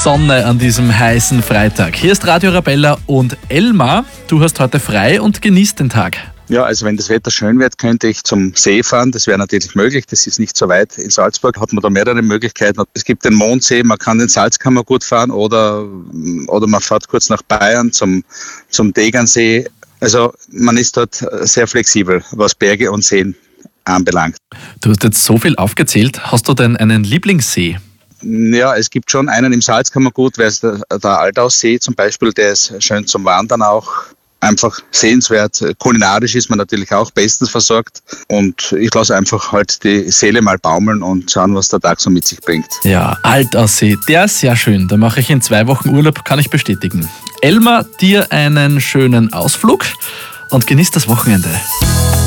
Sonne an diesem heißen Freitag. Hier ist Radio Arabella und Elmar, du hast heute frei und genießt den Tag. Ja, also wenn das Wetter schön wird, könnte ich zum See fahren. Das wäre natürlich möglich. Das ist nicht so weit. In Salzburg hat man da mehrere Möglichkeiten. Es gibt den Mondsee, man kann den Salzkammer gut fahren oder man fährt kurz nach Bayern zum Tegernsee. Also man ist dort sehr flexibel, was Berge und Seen anbelangt. Du hast jetzt so viel aufgezählt. Hast du denn einen Lieblingssee? Ja, es gibt schon einen im Salzkammergut, der Altaussee zum Beispiel, der ist schön zum Wandern auch. Einfach sehenswert. Kulinarisch ist man natürlich auch bestens versorgt und ich lasse einfach halt die Seele mal baumeln und schauen, was der Tag so mit sich bringt. Ja, Altaussee, der ist sehr schön. Da mache ich in 2 Wochen Urlaub, kann ich bestätigen. Elmar, dir einen schönen Ausflug und genieß das Wochenende.